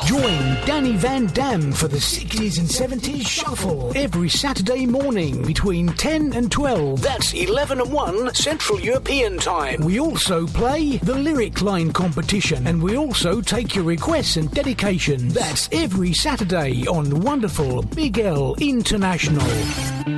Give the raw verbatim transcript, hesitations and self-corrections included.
Join Danny Van Dam for the sixties and seventies Shuffle every Saturday morning between ten and twelve. That's eleven and one Central European Time. We also play the Lyric Line competition, and we also take your requests and dedications. That's every Saturday on wonderful Big L International.